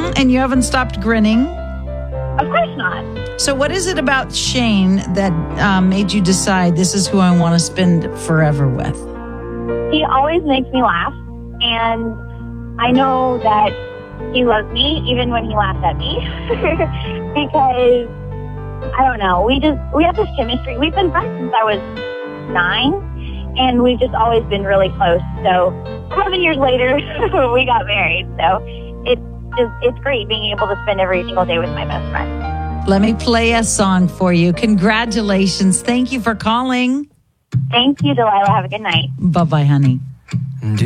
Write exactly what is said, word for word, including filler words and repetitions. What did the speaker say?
And you haven't stopped grinning? Of course not. So what is it about Shane that um, made you decide this is who I want to spend forever with? He always makes me laugh, and I know that he loves me even when he laughs at me because, I don't know, we just, we have this chemistry. We've been friends since I was nine, and we've just always been really close. So eleven years later, we got married. So it's just, it's great being able to spend every single day with my best friend. Let me play a song for you. Congratulations. Thank you for calling. Thank you, Delilah. Have a good night. Bye-bye, honey.